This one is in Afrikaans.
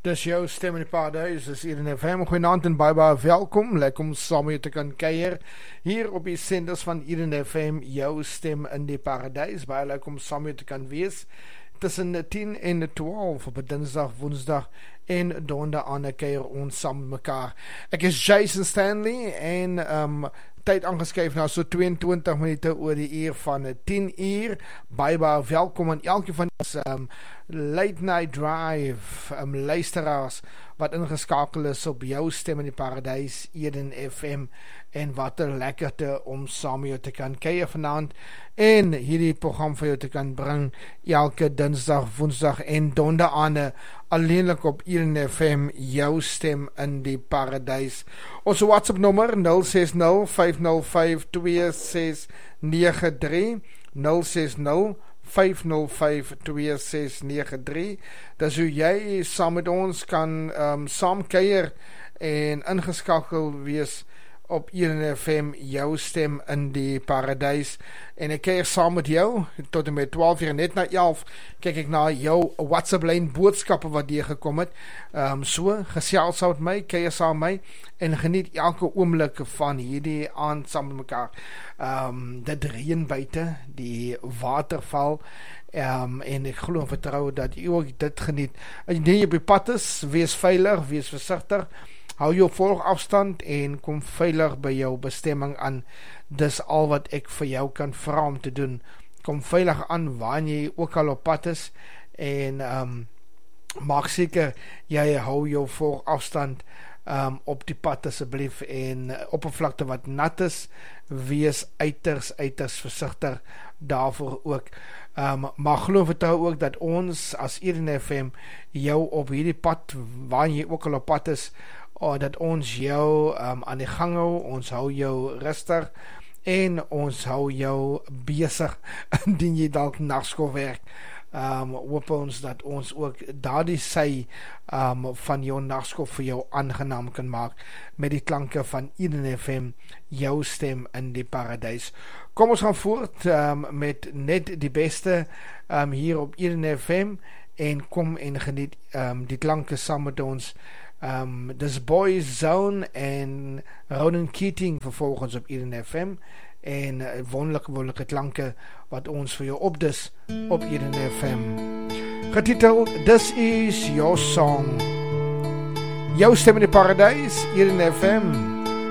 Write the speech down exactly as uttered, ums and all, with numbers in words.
Dis jou stem in die paradijs, dis hier in F M. Goeienaand en baie baie welkom. Lekker om saam met jou te kan kuier hier op die senders van hier in F M, jou stem in die paradijs. Baie lekker om saam met jou te kan wees tussen tien en twaalf op dinsdag, woensdag en donderdag aan kuier ons saam met mekaar. Ek is Jason Stanley en um, tyd aangeskuif nou so tweeëntwintig minute oor die uur van tien uur. Baie baie welkom aan elke van ons um, Late Night Drive um, luisteraars wat ingeskakel is op jou stem in die paradijs hier in F M, en wat 'n lekkerte om saam met jou te kan kuier vanaand en hierdie program vir jou te kan bring elke dinsdag, woensdag en donderdag aan alleenlik op hier in F M, jou stem in die paradijs. Ons WhatsApp nommer nul ses nul vyf nul vyf twee ses nege drie nul ses nul vyf nul vyf twee ses nege drie. Dis hoe jy saam met ons kan um, saam kuier en ingeskakel wees op hier in F M, jou stem in die paradijs. En ek kuier saam met jou tot en met twaalf uur, net na elf kyk ek na jou WhatsApp lyn boodskappe wat hier gekom het. Um, so, gesels saam met my, kuier saam met my en geniet elke oomblik van hierdie aand saam met mekaar. Um, dit reën buite, die waterval, um, en ek glo en vertrou dat jy ook dit geniet. Indien jy op die pad is, wees veilig, wees versigtig, hou jou volgafstand en kom veilig by jou bestemming aan. Dis al wat ek vir jou kan vra om te doen. Kom veilig aan waar jy ook al op pad is en um, maak seker jy hou jou volgafstand um, op die pad asseblief, en oppervlakte wat nat is, wees uiters, uiters versigtig daarvoor ook. Um, maar glo vertrou ook dat ons as hier in F M jou op hierdie pad, waar jy ook al op pad is, oh, dat ons jou um, aan die gang hou, ons hou jou rustig en ons hou jou besig indien jy dalk nagskool werk. Um, hoop ons dat ons ook daardie sy um, van jou nagskool vir jou aangenaam kan maak met die klanke van Eden F M, jou stem in die paradijs. Kom ons gaan voort um, met net die beste um, hier op Eden F M, en kom en geniet um, die klanke saam met ons. Um, dis Boys Zone en Ronan Keating vervolgens op Eden F M, en uh, wonderlijke wonderlijke klanke wat ons vir jou opdis op Eden F M. Getiteld This Is Your Song, jou stem in die paradijs, Eden F M.